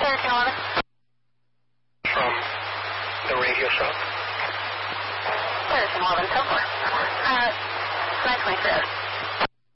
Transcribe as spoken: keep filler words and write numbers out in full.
thirteen eleven. From the radio shop. thirteen eleven, so far. Uh, nine twenty-three.